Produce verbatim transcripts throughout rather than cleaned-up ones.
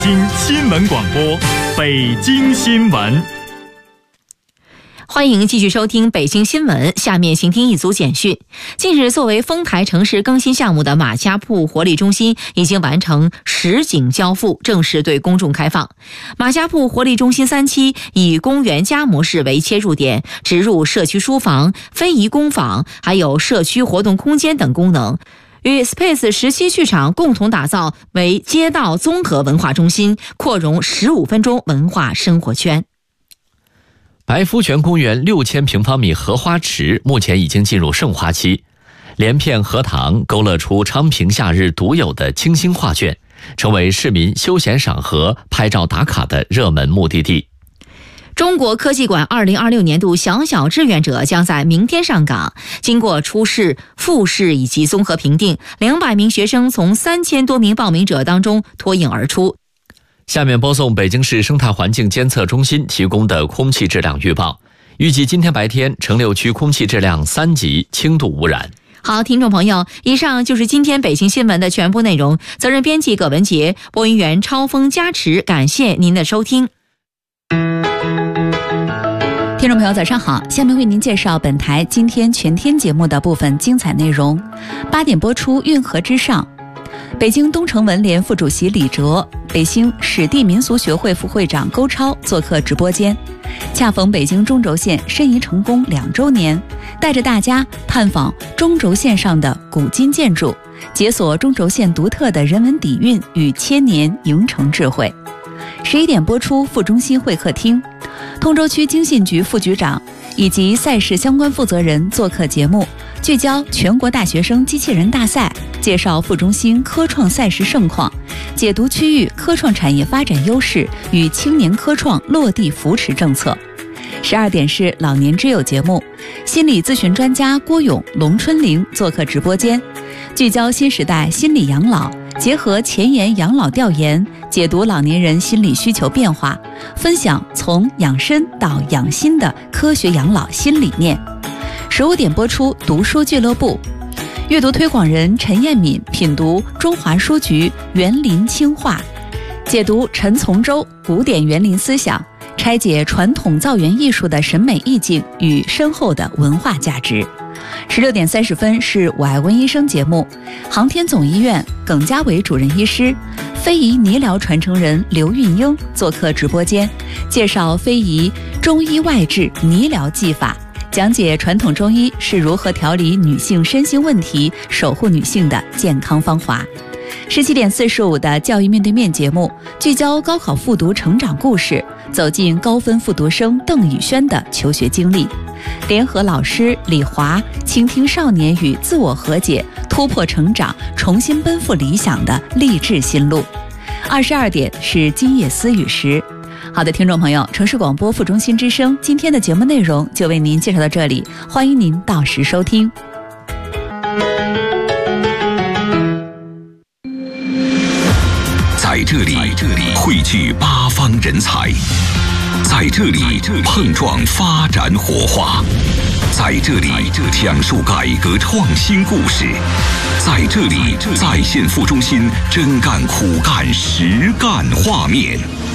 京新闻广播，北京新闻。 欢迎继续收听北京新闻，下面请听一组简讯。近日，作为丰台城市更新项目的马家铺活力中心已经完成实景交付，正式对公众开放。马家铺活力中心三期以公园加模式为切入点，植入社区书房、非遗工坊，还有社区活动空间等功能，与 Space 十七剧场共同打造为街道综合文化中心，扩容十五分钟文化生活圈。 白福泉公园六千平方米荷花池目前已经进入盛花期，连片荷塘勾勒出昌平夏日独有的清新画卷，成为市民休闲赏荷、拍照打卡的热门目的地。 中国科技馆二零二六年度小小志愿者将在明天上岗，经过初试、复试以及综合评定，两百名学生从三千多名报名者当中脱颖而出。 下面播送北京市生态环境监测中心提供的空气质量预报，预计今天白天城六区空气质量三级，轻度污染。 好，听众朋友，以上就是今天北京新闻的全部内容。责任编辑葛文杰，播音员超峰加持，感谢您的收听。 听众朋友早上好，下面为您介绍本台今天全天节目的部分精彩内容。八点播出运河之上，北京东城文联副主席李哲，北京史地民俗学会副会长勾超做客直播间。恰逢北京中轴线申遗成功两周年，带着大家探访中轴线上的古今建筑，解锁中轴线独特的人文底蕴与千年营城智慧。十一点播出副中心会客厅，通州区经信局副局长以及赛事相关负责人做客节目，聚焦全国大学生机器人大赛，介绍副中心科创赛事盛况，解读区域科创产业发展优势与青年科创落地扶持政策。十二点是老年之友节目，心理咨询专家郭勇、龙春玲做客直播间，聚焦新时代心理养老，结合前沿养老调研，解读老年人心理需求变化，分享从养生到养心的科学养老新理念。十五点播出读书俱乐部，阅读推广人陈彦敏品读中华书局园林清画，解读陈从周古典园林思想，拆解传统造园艺术的审美意境与深厚的文化价值。十六点三十分是我爱温医生节目，航天总医院耿家伟主任医师，非遗泥疗传承人刘运英做客直播间，介绍非遗中医外治泥疗技法，讲解传统中医是如何调理女性身心问题，守护女性的健康芳华。十七点四十五的教育面对面节目，聚焦高考复读成长故事，走进高分复读生邓宇轩的求学经历，联合老师李华倾听少年与自我和解、突破成长、重新奔赴理想的励志心路。二十二点是今夜思语时。好的，听众朋友，城市广播副中心之声今天的节目内容就为您介绍到这里，欢迎您到时收听。 在这里汇聚八方人才，在这里碰撞发展火花，在这里讲述改革创新故事，在这里再现副中心真干苦干实干画面。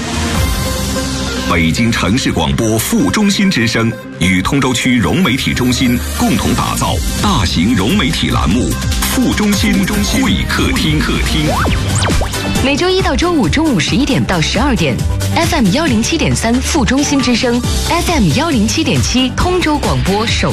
北京城市广播副中心之声与通州区融媒体中心共同打造大型融媒体栏目副中心会客厅。 每周一到周五中午十一点到十二点 ，F M 幺零七点三副中心之声 ，F M 幺零七点七通州广播首